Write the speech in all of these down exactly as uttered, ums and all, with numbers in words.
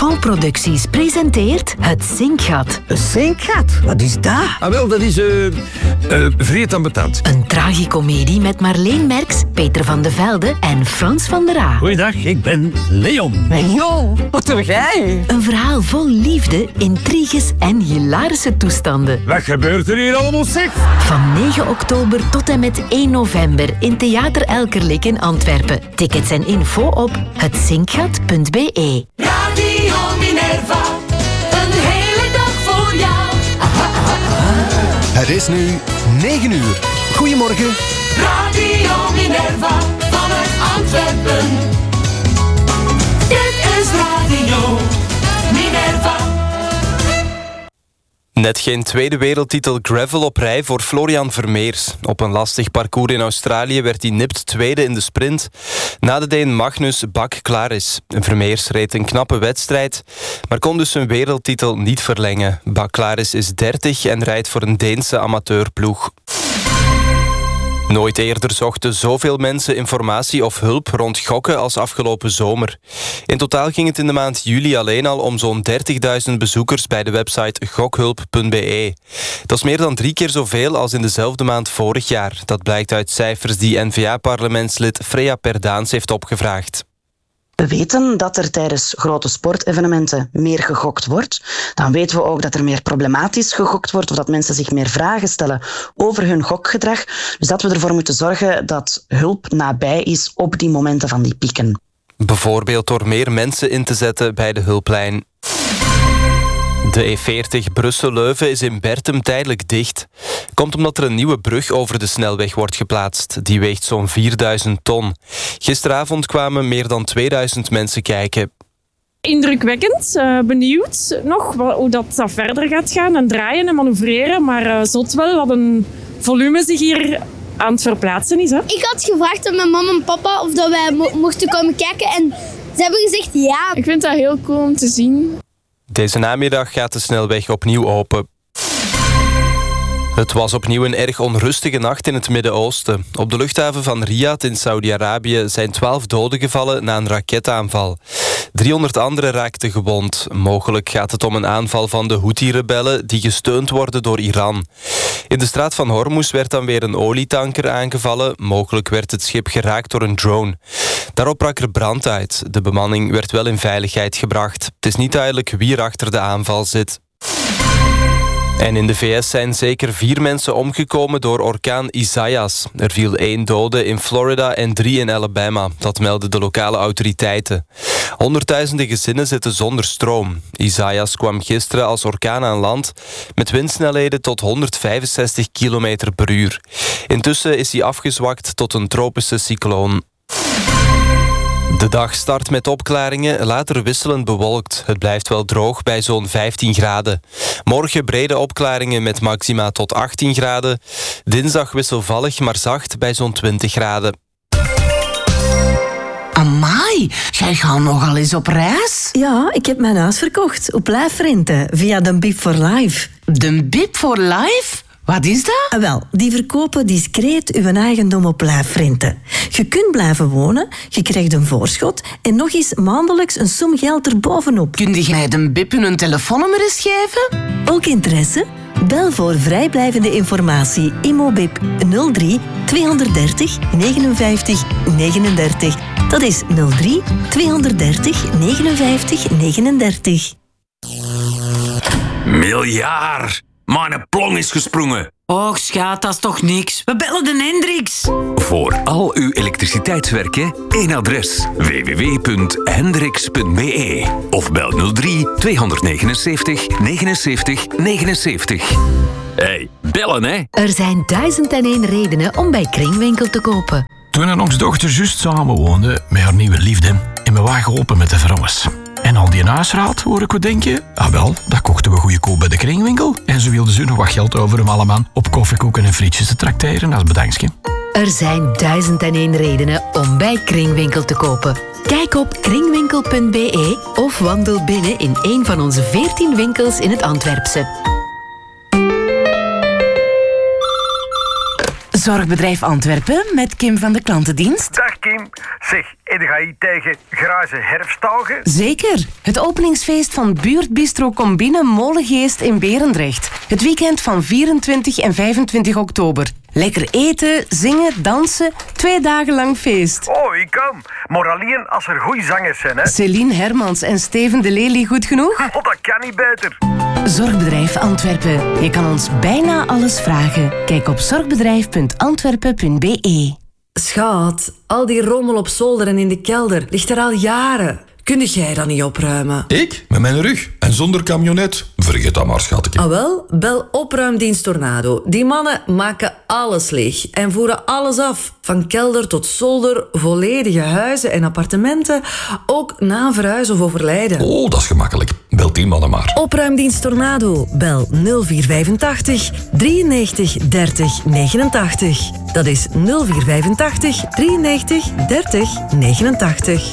Go Producties presenteert Het Zinkgat. Een zinkgat? Wat is dat? Ah, wel, dat is uh, uh, vreed ambetant. Een tragicomedie met Marleen Merks, Peter van de Velde en Frans van der Aa. Goeiedag, ik ben Leon. Leon, wat doe jij? Een verhaal vol liefde, intriges en hilarische toestanden. Wat gebeurt er hier allemaal, zeg? Van negen oktober tot en met één november in Theater Elkerlijk in Antwerpen. Tickets en info op het zinkgat punt b e. Radio Minerva, een hele dag voor jou. Het is nu negen uur. Goedemorgen. Radio Minerva, vanuit Antwerpen. Dit is Radio Minerva. Net geen tweede wereldtitel gravel op rij voor Florian Vermeers. Op een lastig parcours in Australië werd hij nipt tweede in de sprint. Na de Deen Magnus Bak klaar is. Vermeers reed een knappe wedstrijd, maar kon dus zijn wereldtitel niet verlengen. Bak Klaris is dertig en rijdt voor een Deense amateurploeg. Nooit eerder zochten zoveel mensen informatie of hulp rond gokken als afgelopen zomer. In totaal ging het in de maand juli alleen al om zo'n dertigduizend bezoekers bij de website gokhulp punt b e. Dat is meer dan drie keer zoveel als in dezelfde maand vorig jaar. Dat blijkt uit cijfers die N V A-parlementslid Freya Perdaans heeft opgevraagd. We weten dat er tijdens grote sportevenementen meer gegokt wordt. Dan weten we ook dat er meer problematisch gegokt wordt of dat mensen zich meer vragen stellen over hun gokgedrag. Dus dat we ervoor moeten zorgen dat hulp nabij is op die momenten van die pieken. Bijvoorbeeld door meer mensen in te zetten bij de hulplijn. De E veertig Brussel-Leuven is in Bertum tijdelijk dicht. Komt omdat er een nieuwe brug over de snelweg wordt geplaatst. Die weegt zo'n vierduizend ton. Gisteravond kwamen meer dan tweeduizend mensen kijken. Indrukwekkend, uh, benieuwd nog hoe dat, dat verder gaat gaan. En draaien en manoeuvreren, maar uh, zot wel wat een volume zich hier aan het verplaatsen is. Hè? Ik had gevraagd aan mijn mama en papa of dat wij mo- mochten komen kijken en ze hebben gezegd ja. Ik vind dat heel cool om te zien. Deze namiddag gaat de snelweg opnieuw open. Het was opnieuw een erg onrustige nacht in het Midden-Oosten. Op de luchthaven van Riyadh in Saudi-Arabië zijn twaalf doden gevallen na een raketaanval. driehonderd anderen raakten gewond. Mogelijk gaat het om een aanval van de Houthi-rebellen die gesteund worden door Iran. In de straat van Hormuz werd dan weer een olietanker aangevallen. Mogelijk werd het schip geraakt door een drone. Daarop brak er brand uit. De bemanning werd wel in veiligheid gebracht. Het is niet duidelijk wie er achter de aanval zit. En in de V S zijn zeker vier mensen omgekomen door orkaan Isaias. Er viel één dode in Florida en drie in Alabama. Dat melden de lokale autoriteiten. Honderdduizenden gezinnen zitten zonder stroom. Isaias kwam gisteren als orkaan aan land met windsnelheden tot honderdvijfenzestig kilometer per uur. Intussen is hij afgezwakt tot een tropische cycloon. De dag start met opklaringen, later wisselend bewolkt. Het blijft wel droog bij zo'n vijftien graden. Morgen brede opklaringen met maxima tot achttien graden. Dinsdag wisselvallig, maar zacht bij zo'n twintig graden. Amai, jij gaat nogal eens op reis? Ja, ik heb mijn huis verkocht op lijfrente via de Bip for Life. De Bip for Life? Wat is dat? Ah, wel, die verkopen discreet uw eigendom op lijfrente. Je kunt blijven wonen, je krijgt een voorschot en nog eens maandelijks een som geld erbovenop. Kun je mij de Bip een telefoonnummer eens geven? Ook interesse? Bel voor vrijblijvende informatie Immobip nul drie tweehonderddertig negenenvijftig negenendertig. Dat is nul drie tweehonderddertig negenenvijftig negenendertig. Miljard! Mijn plong is gesprongen. Och, schat, dat is toch niks. We bellen de Hendricks. Voor al uw elektriciteitswerken, één adres. w w w punt hendricks punt b e of bel nul drie tweehonderdnegenenzeventig negenenzeventig negenenzeventig. Hey, bellen hè? Er zijn duizend en één redenen om bij Kringwinkel te kopen. Toen ons dochter juist samenwoonde met haar nieuwe liefde en we waren geholpen met de verhuis. En al die huisraad, hoor ik wat denken. Ah wel, dat kochten we goedkoop bij de Kringwinkel. En ze wilden ze nog wat geld over om allemaal op koffiekoeken en frietjes te trakteren als bedankje. Er zijn duizend en één redenen om bij Kringwinkel te kopen. Kijk op kringwinkel punt b e of wandel binnen in een van onze veertien winkels in het Antwerpse. Zorgbedrijf Antwerpen met Kim van de Klantendienst. Dag Kim. Zeg, en ga je tegen gruizen herfstdagen? Zeker. Het openingsfeest van Buurtbistro Combine Molengeest in Berendrecht. Het weekend van vierentwintig en vijfentwintig oktober. Lekker eten, zingen, dansen. Twee dagen lang feest. Oh, ik kan. Maar alleen als er goede zangers zijn, hè. Céline Hermans en Steven de Lely goed genoeg? Oh, dat kan niet beter. Zorgbedrijf Antwerpen. Je kan ons bijna alles vragen. Kijk op zorgbedrijf punt antwerpen punt b e. Schat, al die rommel op zolder en in de kelder ligt er al jaren. Kun jij dat niet opruimen? Ik? Met mijn rug? En zonder camionet? Vergeet dat maar, schatje. Ah wel, bel opruimdienst Tornado. Die mannen maken alles leeg en voeren alles af. Van kelder tot zolder, volledige huizen en appartementen. Ook na een verhuis of overlijden. Oh, dat is gemakkelijk. Bel die mannen maar. Opruimdienst Tornado. Bel nul vier vijfentachtig drieënnegentig dertig negenentachtig. Dat is nul vier vijfentachtig drieënnegentig dertig negenentachtig.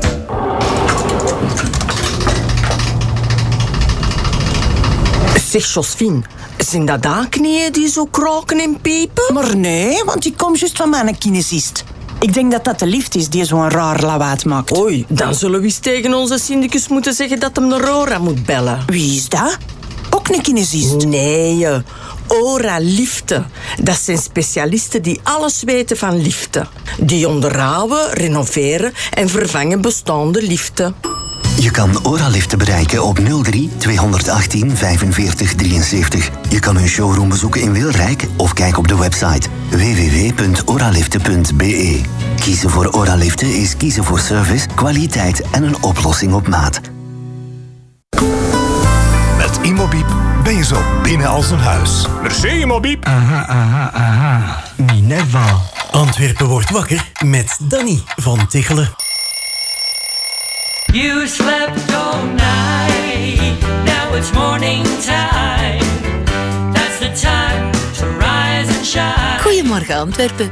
Zeg, Josephine, zijn dat aanknieën die zo kraken en piepen? Maar nee, want ik kom juist van mijn kinesist. Ik denk dat dat de lift is die zo'n raar lawaad maakt. Oei, dan zullen we eens tegen onze syndicus moeten zeggen dat hem de Rora moet bellen. Wie is dat? Ook een kinesist? Nee, Ora-liften. Dat zijn specialisten die alles weten van liften. Die onderhouden, renoveren en vervangen bestaande liften. Je kan Oraliften bereiken op nul drie tweehonderdachttien vijfenveertig drieënzeventig. Je kan hun showroom bezoeken in Wilrijk of kijk op de website w w w punt oraliften punt b e. Kiezen voor Oraliften is kiezen voor service, kwaliteit en een oplossing op maat. Met Immobiep ben je zo binnen als een huis. Merci, Immobiep. Aha, aha, aha. Minerva. Antwerpen wordt wakker met Danny van Tichelen. You slept all night, now it's morning time. That's the time to rise and shine. Goedemorgen Antwerpen.